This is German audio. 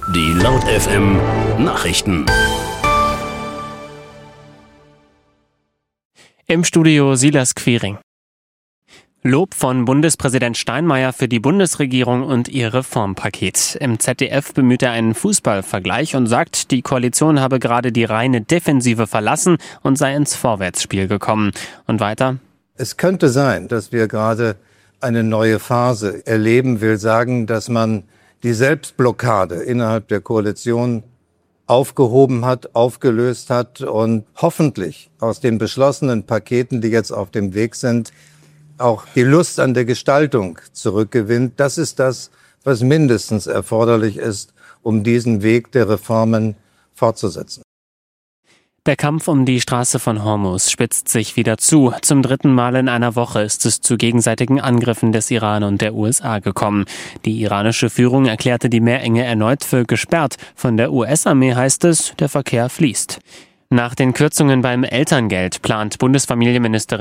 Die Laut FM Nachrichten. Im Studio Silas Quiring. Lob von Bundespräsident Steinmeier für die Bundesregierung und ihr Reformpaket. Im ZDF bemüht er einen Fußballvergleich und sagt, die Koalition habe gerade die reine Defensive verlassen und sei ins Vorwärtsspiel gekommen. Und weiter: Es könnte sein, dass wir gerade eine neue Phase erleben, will sagen, dass man die Selbstblockade innerhalb der Koalition aufgehoben hat, aufgelöst hat und hoffentlich aus den beschlossenen Paketen, die jetzt auf dem Weg sind, auch die Lust an der Gestaltung zurückgewinnt. Das ist das, was mindestens erforderlich ist, um diesen Weg der Reformen fortzusetzen. Der Kampf um die Straße von Hormuz spitzt sich wieder zu. Zum 3. Mal in einer Woche ist es zu gegenseitigen Angriffen des Iran und der USA gekommen. Die iranische Führung erklärte die Meerenge erneut für gesperrt. Von der US-Armee heißt es, der Verkehr fließt. Nach den Kürzungen beim Elterngeld plant Bundesfamilienministerin